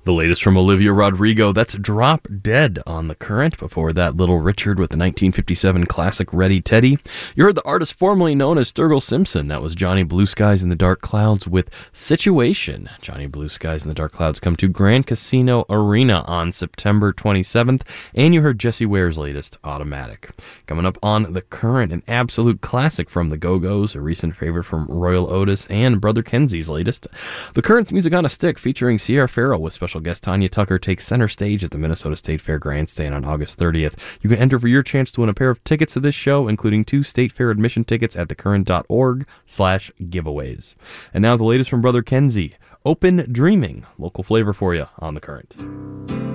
The latest from Olivia Rodrigo, that's Drop Dead on The Current. Before that, Little Richard with the 1957 classic Ready Teddy. You heard the artist formerly known as Sturgill Simpson. That was Johnny Blue Skies in the Dark Clouds with Situation. Johnny Blue Skies in the Dark Clouds come to Grand Casino Arena on September 27th. And you heard Jessie Ware's latest, Automatic. Coming up on The Current, an absolute classic from the Go-Go's, a recent favorite from Royal Otis, and Brother Kenzie's latest. The Current's Music on a Stick featuring Sierra Farrell with special guest Tanya Tucker takes center stage at the Minnesota State Fair Grandstand on August 30th. You can enter for your chance to win a pair of tickets to this show, including 2 State Fair admission tickets at thecurrent.org/giveaways. And now the latest from Brother Kenzie, Open Dreaming, local flavor for you on The Current.